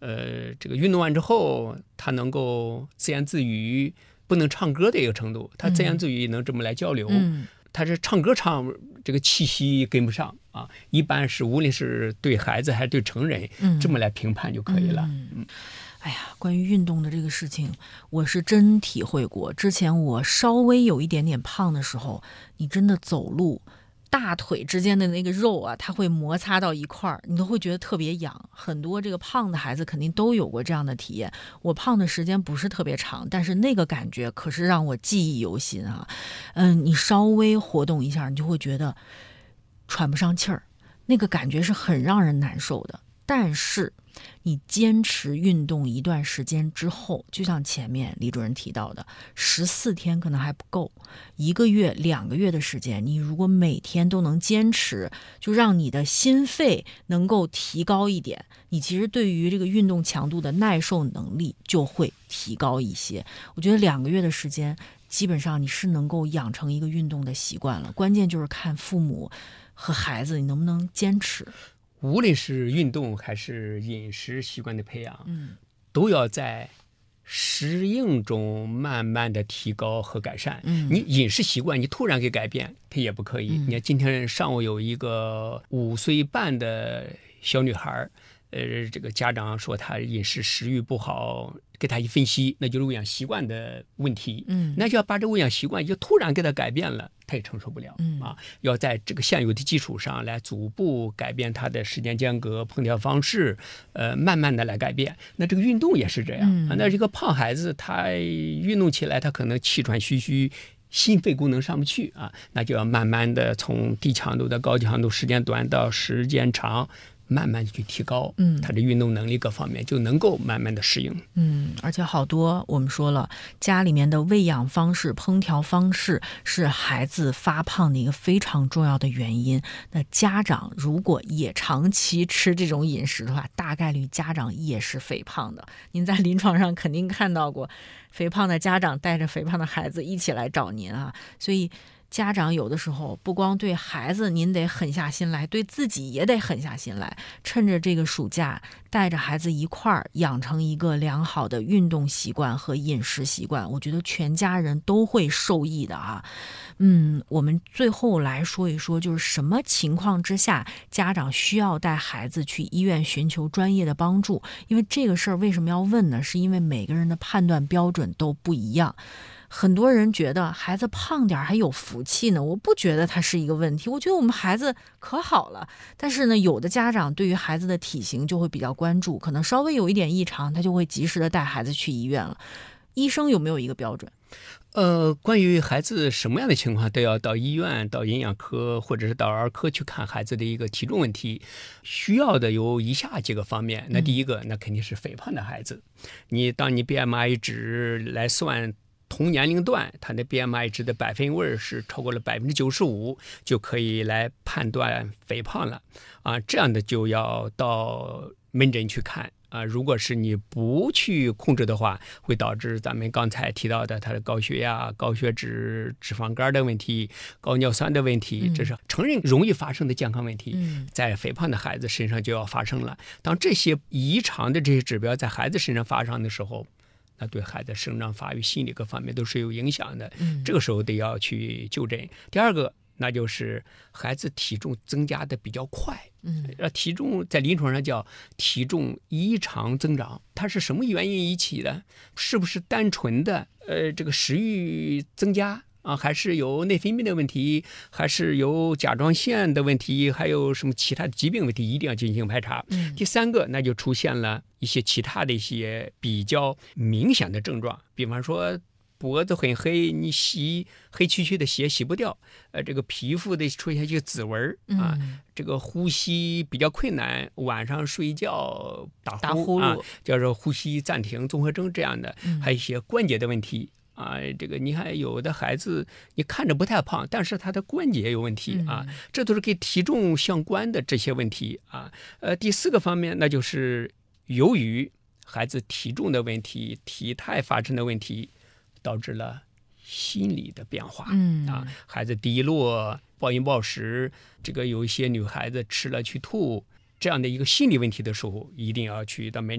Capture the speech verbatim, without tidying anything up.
呃，这个运动完之后，他能够自言自语，不能唱歌的一个程度，他自言自语能这么来交流。嗯，他是唱歌唱这个气息跟不上啊，一般是无论是对孩子还是对成人，嗯、这么来评判就可以了。嗯。嗯哎呀，关于运动的这个事情，我是真体会过。之前我稍微有一点点胖的时候，你真的走路，大腿之间的那个肉啊，它会摩擦到一块儿，你都会觉得特别痒。很多这个胖的孩子肯定都有过这样的体验。我胖的时间不是特别长，但是那个感觉可是让我记忆犹新啊。嗯，你稍微活动一下，你就会觉得喘不上气儿，那个感觉是很让人难受的。但是你坚持运动一段时间之后，就像前面李主任提到的，十四天可能还不够，一个月两个月的时间，你如果每天都能坚持，就让你的心肺能够提高一点，你其实对于这个运动强度的耐受能力就会提高一些。我觉得两个月的时间基本上你是能够养成一个运动的习惯了，关键就是看父母和孩子你能不能坚持。 无论是运动还是饮食习惯的培养，嗯，都要在适应中慢慢的提高和改善。嗯，你饮食习惯你突然给改变，它也不可以。嗯、你看今天上午有一个五岁半的小女孩，呃，这个家长说她饮食食欲不好，给她一分析，那就是喂养习惯的问题。嗯，那就要把这喂养习惯就突然给她改变了。他也承受不了。嗯啊，要在这个现有的基础上来逐步改变他的时间间隔、烹调方式，呃，慢慢的来改变。那这个运动也是这样。嗯、啊，那这个胖孩子他运动起来，他可能气喘吁吁，心肺功能上不去啊，那就要慢慢的从低强度到高强度，时间短到时间长。慢慢去提高，嗯，他的运动能力各方面就能够慢慢的适应， 嗯，而且好多我们说了，家里面的喂养方式、烹调方式是孩子发胖的一个非常重要的原因。那家长如果也长期吃这种饮食的话，大概率家长也是肥胖的。您在临床上肯定看到过，肥胖的家长带着肥胖的孩子一起来找您啊，所以。家长有的时候不光对孩子您得狠下心来，对自己也得狠下心来，趁着这个暑假带着孩子一块儿养成一个良好的运动习惯和饮食习惯，我觉得全家人都会受益的啊。嗯，我们最后来说一说，就是什么情况之下家长需要带孩子去医院寻求专业的帮助，因为这个事儿为什么要问呢？是因为每个人的判断标准都不一样。很多人觉得孩子胖点还有福气呢，我不觉得它是一个问题，我觉得我们孩子可好了。但是呢，有的家长对于孩子的体型就会比较关注，可能稍微有一点异常，他就会及时的带孩子去医院了。医生有没有一个标准？ 呃，关于孩子什么样的情况都要到医院、到营养科或者是到儿科去看孩子的一个体重问题，需要的有以下几个方面。那第一个，那肯定是肥胖的孩子，你当你 B M I 值来算。同年龄段，他的 B M I 值的百分位是超过了百分之九十五，就可以来判断肥胖了啊。这样的就要到门诊去看啊。如果是你不去控制的话，会导致咱们刚才提到的他的高血压、高血脂、脂肪肝的问题、高尿酸的问题，这是成人容易发生的健康问题，在肥胖的孩子身上就要发生了。当这些异常的这些指标在孩子身上发生的时候，那对孩子生长发育、心理各方面都是有影响的，嗯、这个时候得要去就诊。第二个，那就是孩子体重增加的比较快，嗯，体重在临床上叫体重异常增长，它是什么原因引起的？是不是单纯的呃这个食欲增加？啊，还是有内分泌的问题，还是有甲状腺的问题，还有什么其他的疾病问题，一定要进行排查。嗯、第三个，那就出现了一些其他的一些比较明显的症状，比方说脖子很黑，你洗黑黢黢的鞋洗不掉，呃，这个皮肤的出现一个紫纹啊，嗯、这个呼吸比较困难，晚上睡觉打呼打呼噜、 啊，叫做呼吸暂停综合征这样的，嗯、还有一些关节的问题。啊，这个你看，有的孩子你看着不太胖，但是他的关节有问题啊，嗯、这都是跟体重相关的这些问题啊。呃，第四个方面，那就是由于孩子体重的问题、体态发生的问题，导致了心理的变化。嗯啊，孩子低落、暴饮暴食，这个有一些女孩子吃了去吐，这样的一个心理问题的时候，一定要去到门诊。